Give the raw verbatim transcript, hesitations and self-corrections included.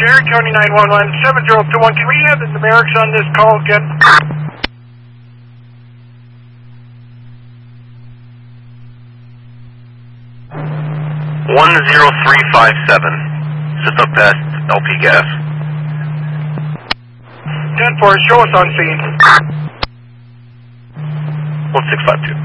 Jerry County nine one one, seven zero two one. Can we have the numerics on this call again? one zero three five seven, just up past L P gas. ten four, show us on scene. one six five two.